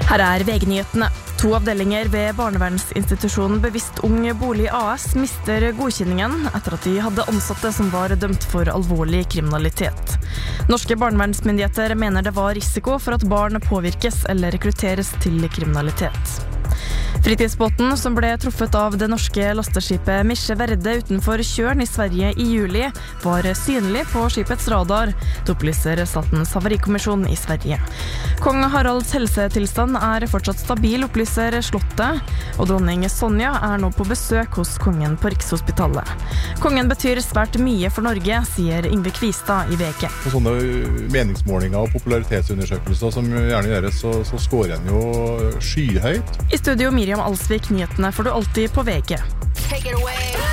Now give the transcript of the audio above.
Her VG-nyhetene. 2 avdelinger ved barnevernsinstitusjonen Bevisst Ung Bolig AS mister godkjenningen etter at de hadde ansatte som var dømt for alvorlig kriminalitet. Norske barnevernsmyndigheter mener det var risiko for at barn påvirkes eller rekrutteres til kriminalitet. Fritidsbåten som ble truffet av det norske lasteskipet Misje Verde utenfor Kjørn i Sverige i juli, var synlig på skipets radar, det opplyser Statens havarikommisjon i Sverige. Kong Haralds helsetilstand fortsatt stabil, opplyser Slottet, og dronning Sonja nå på besøk hos kongen på Rikshospitalet. Kongen betyr svært mye for Norge, sier Yngve Kvistad i VG. På sånne meningsmålinger og popularitetsundersøkelser som gjerne gjøres, så scorer en jo skyhøyt. I studio Miriam Alsvik, nyhetene får du alltid på VG. Take it away.